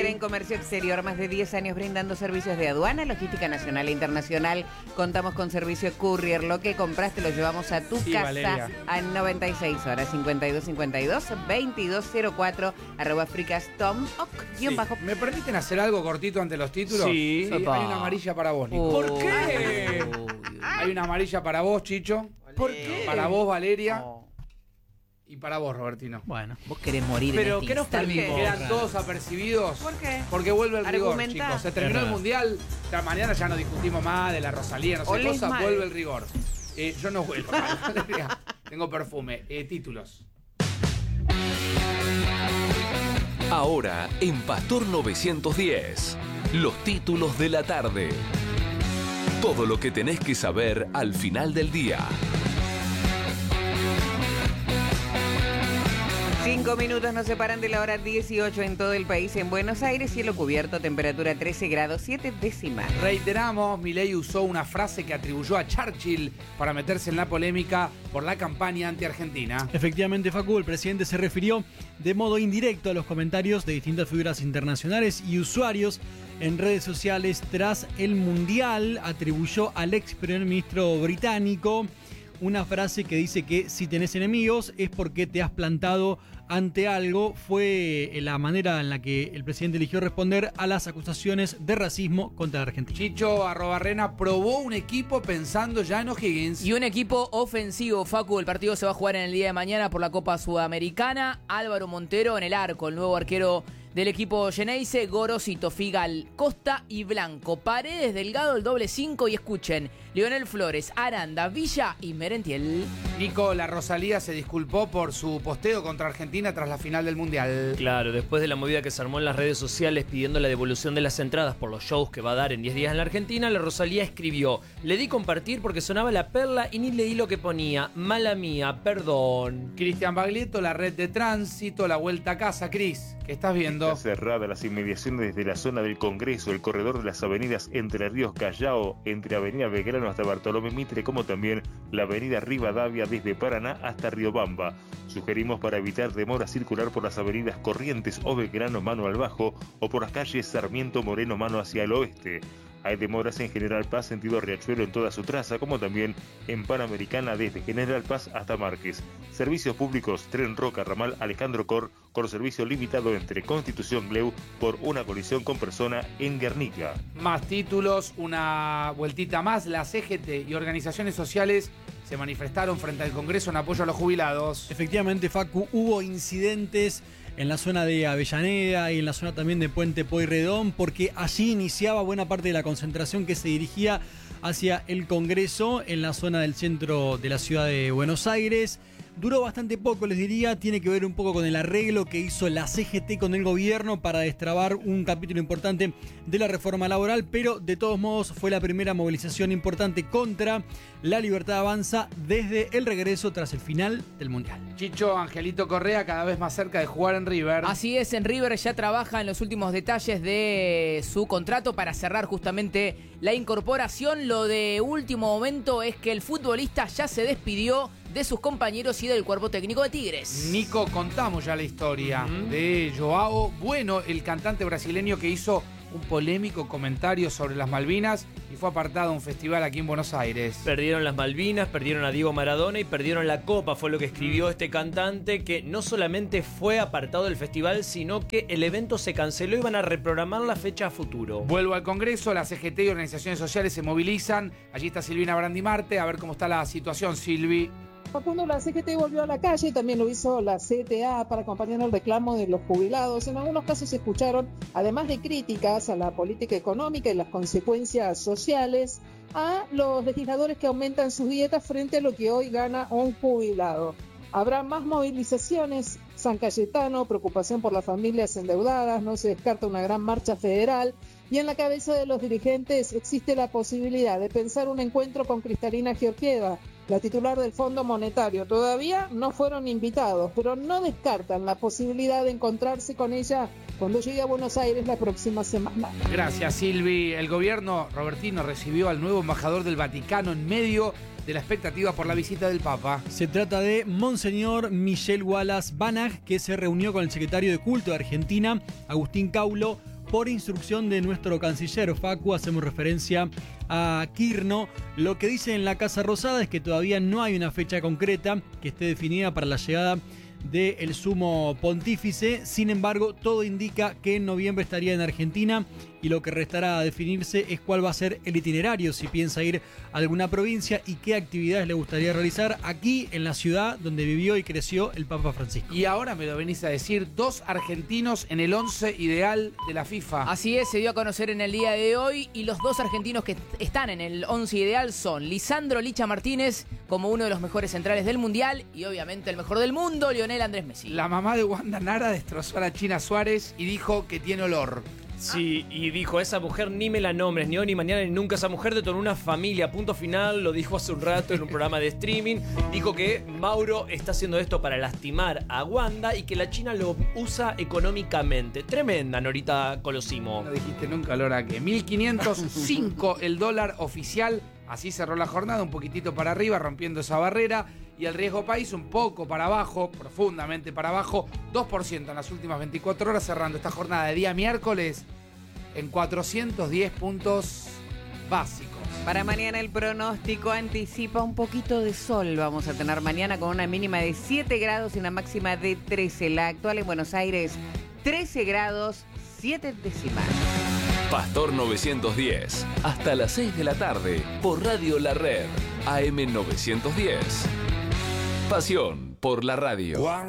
líder en comercio exterior, más de 10 años brindando servicios de aduana, logística nacional e internacional. Contamos con servicio courier. Lo que compraste lo llevamos a tu casa, Valeria. A 96 horas, 5252-2204, @fricastom, bajo. ¿Me permiten hacer algo cortito ante los títulos? Sí. Hay una amarilla para vos, Nico. ¿Por qué? Hay una amarilla para vos, Chicho. ¿Por qué? Para vos, Valeria. Y para vos, Robertino. Bueno, Vos querés morir pero en ¿qué nos perdimos? Quedan todos apercibidos. ¿Por qué? Porque vuelve el rigor, Argumentá. chicos. Se terminó el mundial. Mañana ya no discutimos más de la Rosalía, no sé Olés cosa. mal. Vuelve el rigor. Yo no vuelvo. Valeria. Tengo perfume. Títulos. Ahora en Pastor 910, los títulos de la tarde. Todo lo que tenés que saber al final del día. 5 minutos nos separan de la hora 18 en todo el país. En Buenos Aires, cielo cubierto, temperatura 13 grados 7 décimas. Reiteramos, Milei usó una frase que atribuyó a Churchill para meterse en la polémica por la campaña anti-Argentina. Efectivamente, Facu, el presidente se refirió de modo indirecto a los comentarios de distintas figuras internacionales y usuarios en redes sociales tras el Mundial. Atribuyó al ex primer ministro británico una frase que dice que si tenés enemigos es porque te has plantado ante algo. Fue la manera en la que el presidente eligió responder a las acusaciones de racismo contra la Argentina. Chicho @Rena probó un equipo pensando ya en O'Higgins. Y un equipo ofensivo, Facu. El partido se va a jugar en el día de mañana por la Copa Sudamericana. Álvaro Montero en el arco, el nuevo arquero del equipo Geneise, Gorosito, Figal, Costa y Blanco. Paredes, Delgado, el doble 5 y escuchen, Lionel Flores, Aranda, Villa y Merentiel. Nico, la Rosalía se disculpó por su posteo contra Argentina tras la final del Mundial. Claro, después de la movida que se armó en las redes sociales pidiendo la devolución de las entradas por los shows que va a dar en 10 días en la Argentina, la Rosalía escribió: le di compartir porque sonaba la perla y ni leí lo que ponía. Mala mía, perdón. Cristian Baglietto, la red de tránsito, la vuelta a casa. Cris, ¿qué estás viendo? Está cerrada las inmediaciones desde la zona del Congreso, el corredor de las avenidas Entre Ríos Callao, entre Avenida Belgrano hasta Bartolomé Mitre, como también la Avenida Rivadavia desde Paraná hasta Riobamba. Sugerimos para evitar demora circular por las avenidas Corrientes o Belgrano mano al bajo o por las calles Sarmiento Moreno mano hacia el oeste. Hay demoras en General Paz sentido Riachuelo en toda su traza, como también en Panamericana desde General Paz hasta Márquez. Servicios públicos, Tren Roca, ramal Alejandro Cor, con servicio limitado entre Constitución Gleu por una colisión con persona en Guernica. Más títulos, una vueltita más. La CGT y organizaciones sociales se manifestaron frente al Congreso en apoyo a los jubilados. Efectivamente, Facu, hubo incidentes en la zona de Avellaneda y en la zona también de Puente Pueyrredón, porque allí iniciaba buena parte de la concentración que se dirigía hacia el Congreso en la zona del centro de la ciudad de Buenos Aires. Duró bastante poco, les diría, tiene que ver un poco con el arreglo que hizo la CGT con el gobierno para destrabar un capítulo importante de la reforma laboral, pero de todos modos fue la primera movilización importante contra la Libertad Avanza desde el regreso tras el final del Mundial. Chicho, Angelito Correa cada vez más cerca de jugar en River. Así es, en River ya trabaja en los últimos detalles de su contrato para cerrar justamente la incorporación. Lo de último momento es que el futbolista ya se despidió de sus compañeros y del cuerpo técnico de Tigres. Nico, contamos ya la historia de Joao Bueno, el cantante brasileño que hizo un polémico comentario sobre las Malvinas y fue apartado a un festival aquí en Buenos Aires. Perdieron las Malvinas, perdieron a Diego Maradona y perdieron la Copa, fue lo que escribió este cantante, que no solamente fue apartado del festival, sino que el evento se canceló y van a reprogramar la fecha a futuro. Vuelvo al Congreso, la CGT y organizaciones sociales se movilizan. Allí está Silvina Brandimarte, a ver cómo está la situación, Silvi. Facundo, la CGT volvió a la calle, también lo hizo la CTA para acompañar el reclamo de los jubilados. En algunos casos se escucharon, además de críticas a la política económica y las consecuencias sociales, a los legisladores que aumentan sus dietas frente a lo que hoy gana un jubilado. Habrá más movilizaciones. San Cayetano, preocupación por las familias endeudadas, no se descarta una gran marcha federal. Y en la cabeza de los dirigentes existe la posibilidad de pensar un encuentro con Cristalina Georgieva, la titular del Fondo Monetario. Todavía no fueron invitados, pero no descartan la posibilidad de encontrarse con ella cuando llegue a Buenos Aires la próxima semana. Gracias, Silvi. El gobierno robertino recibió al nuevo embajador del Vaticano en medio de la expectativa por la visita del Papa. Se trata de Monseñor Michel Wallace Banach, que se reunió con el secretario de Culto de Argentina, Agustín Caulo, por instrucción de nuestro canciller. Facu, hacemos referencia a Quirno. Lo que dice en la Casa Rosada es que todavía no hay una fecha concreta que esté definida para la llegada del sumo pontífice. Sin embargo, todo indica que en noviembre estaría en Argentina y lo que restará a definirse es cuál va a ser el itinerario, si piensa ir a alguna provincia y qué actividades le gustaría realizar aquí en la ciudad donde vivió y creció el Papa Francisco. Y ahora me lo venís a decir, 2 argentinos en el 11 ideal de la FIFA. Así es, se dio a conocer en el día de hoy y los 2 argentinos que están en el 11 ideal son Lisandro Licha Martínez como uno de los mejores centrales del Mundial y obviamente el mejor del mundo, Lionel Andrés Messi. La mamá de Wanda Nara destrozó a la China Suárez y dijo que tiene olor. Sí, y dijo, esa mujer ni me la nombres, ni hoy ni mañana ni nunca. Esa mujer detonó una familia, punto final. Lo dijo hace un rato en un programa de streaming. Dijo que Mauro está haciendo esto para lastimar a Wanda y que la China lo usa económicamente. Tremenda, Norita Colosimo. No dijiste nunca, Lora, que 1.505 el dólar oficial. Así cerró la jornada, un poquitito para arriba, rompiendo esa barrera. Y el riesgo país un poco para abajo, profundamente para abajo, 2% en las últimas 24 horas, cerrando esta jornada de día miércoles en 410 puntos básicos. Para mañana el pronóstico anticipa un poquito de sol. Vamos a tener mañana con una mínima de 7 grados y una máxima de 13. La actual en Buenos Aires, 13 grados, 7 décimas. Pastor 910, hasta las 6 de la tarde, por Radio La Red, AM 910. Pasión por la radio.